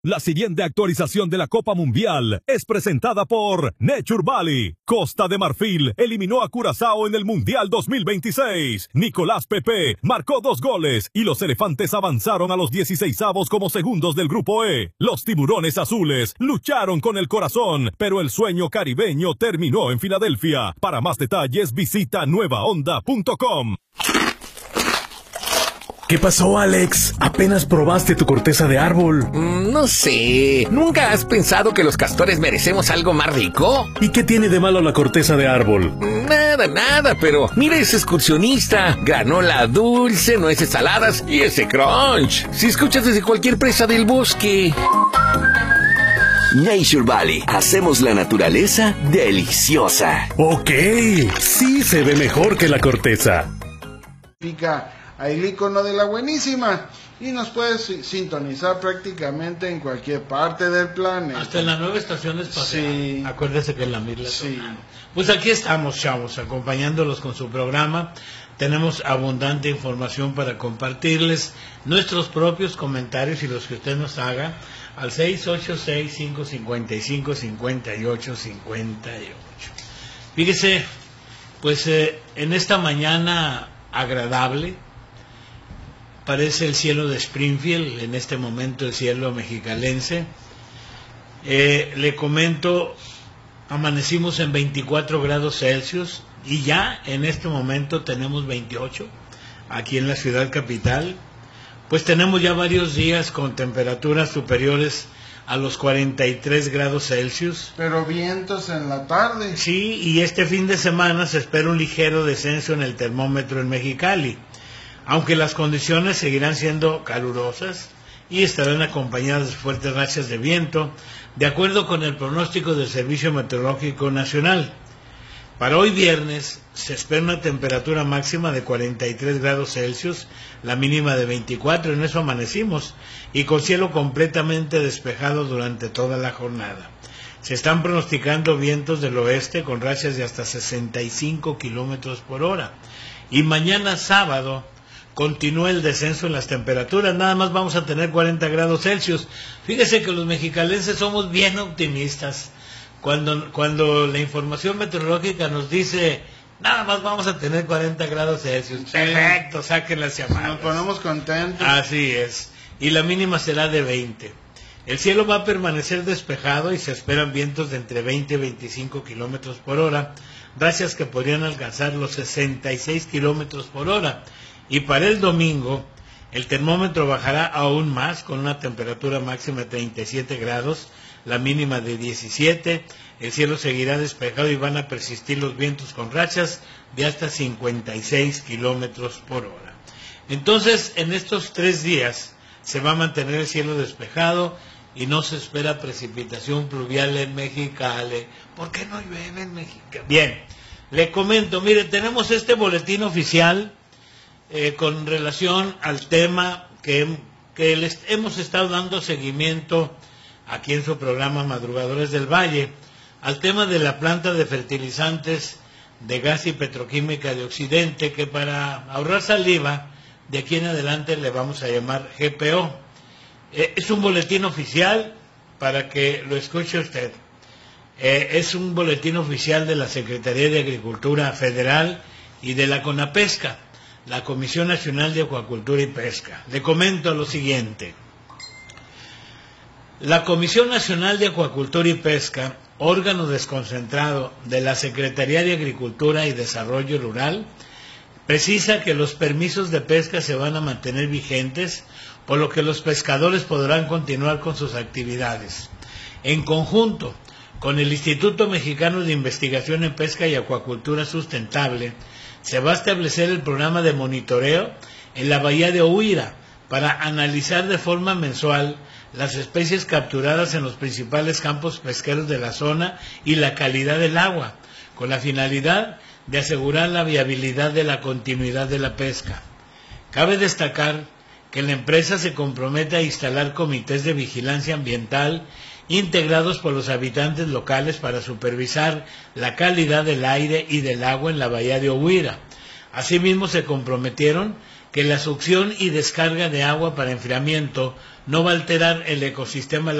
La siguiente actualización de la Copa Mundial es presentada por Nature Valley. Costa de Marfil eliminó a Curazao en el Mundial 2026. Nicolás Pepe marcó 2 goles y los elefantes avanzaron a los 16avos como segundos del Grupo E. Los tiburones azules lucharon con el corazón, pero el sueño caribeño terminó en Filadelfia. Para más detalles visita nuevaonda.com. ¿Qué pasó, Alex? Apenas probaste tu corteza de árbol. No sé. ¿Nunca has pensado que los castores merecemos algo más rico? ¿Y qué tiene de malo la corteza de árbol? Nada, pero mira ese excursionista. Granola dulce, nueces saladas y ese crunch. Si escuchas desde cualquier presa del bosque. Nature Valley. Hacemos la naturaleza deliciosa. Ok, sí se ve mejor que la corteza. Pica el icono de la buenísima y nos puedes sintonizar prácticamente en cualquier parte del planeta. Hasta en la nueva estación espacial. Sí. Acuérdese que es la misma. Sí. Pues aquí estamos, chavos, acompañándolos con su programa. Tenemos abundante información para compartirles, nuestros propios comentarios y los que usted nos haga al 686-555-5858. Fíjese, pues en esta mañana agradable, parece el cielo de Springfield, en este momento el cielo mexicalense. Le comento, amanecimos en 24 grados Celsius y ya en este momento tenemos 28 aquí en la ciudad capital. Pues tenemos ya varios días con temperaturas superiores a los 43 grados Celsius. Pero vientos en la tarde. Sí, y este fin de semana se espera un ligero descenso en el termómetro en Mexicali, aunque las condiciones seguirán siendo calurosas y estarán acompañadas de fuertes rachas de viento, de acuerdo con el pronóstico del Servicio Meteorológico Nacional. Para hoy viernes se espera una temperatura máxima de 43 grados Celsius, la mínima de 24, en eso amanecimos, y con cielo completamente despejado durante toda la jornada. Se están pronosticando vientos del oeste con rachas de hasta 65 kilómetros por hora. Y mañana sábado continúa el descenso en las temperaturas, nada más vamos a tener 40 grados Celsius. Fíjese que los mexicalenses somos bien optimistas. Cuando la información meteorológica nos dice, nada más vamos a tener 40 grados Celsius, perfecto, saquen las llamadas. Nos ponemos contentos. Así es, y la mínima será de 20. El cielo va a permanecer despejado y se esperan vientos de entre 20 y 25 kilómetros por hora, rachas que podrían alcanzar los 66 kilómetros por hora. Y para el domingo, el termómetro bajará aún más, con una temperatura máxima de 37 grados, la mínima de 17, el cielo seguirá despejado y van a persistir los vientos con rachas de hasta 56 kilómetros por hora. Entonces, en estos 3 días se va a mantener el cielo despejado y no se espera precipitación pluvial en Mexicali. ¿Por qué no llueve en Mexicali? Bien, le comento, mire, tenemos este boletín oficial con relación al tema que les hemos estado dando seguimiento aquí en su programa Madrugadores del Valle, al tema de la planta de fertilizantes de gas y petroquímica de Occidente, que para ahorrar saliva, de aquí en adelante le vamos a llamar GPO. Es un boletín oficial para que lo escuche usted. Es un boletín oficial de la Secretaría de Agricultura Federal y de la CONAPESCA, la Comisión Nacional de Acuacultura y Pesca. Le comento lo siguiente. La Comisión Nacional de Acuacultura y Pesca, órgano desconcentrado de la Secretaría de Agricultura y Desarrollo Rural, precisa que los permisos de pesca se van a mantener vigentes, por lo que los pescadores podrán continuar con sus actividades. En conjunto con el Instituto Mexicano de Investigación en Pesca y Acuacultura Sustentable, se va a establecer el programa de monitoreo en la bahía de Ohuira para analizar de forma mensual las especies capturadas en los principales campos pesqueros de la zona y la calidad del agua, con la finalidad de asegurar la viabilidad de la continuidad de la pesca. Cabe destacar que la empresa se compromete a instalar comités de vigilancia ambiental integrados por los habitantes locales para supervisar la calidad del aire y del agua en la bahía de Ohuira. Asimismo, se comprometieron que la succión y descarga de agua para enfriamiento no va a alterar el ecosistema